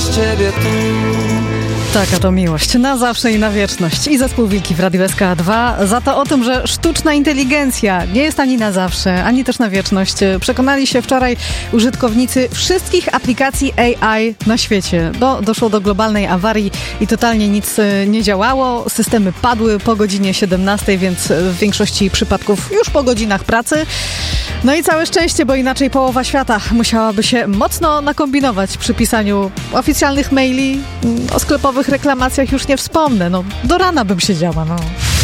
ciebie tu. Taka to miłość na zawsze i na wieczność. I zespół Wilki w Radiu SK2 za to o tym, że sztuczna inteligencja nie jest ani na zawsze, ani też na wieczność. Przekonali się wczoraj użytkownicy wszystkich aplikacji AI na świecie. Doszło do globalnej awarii i totalnie nic nie działało. Systemy padły po godzinie 17, więc w większości przypadków już po godzinach pracy. No i całe szczęście, bo inaczej połowa świata musiałaby się mocno nakombinować przy pisaniu oficjalnych maili. O sklepowych reklamacjach już nie wspomnę. Do rana bym siedziała.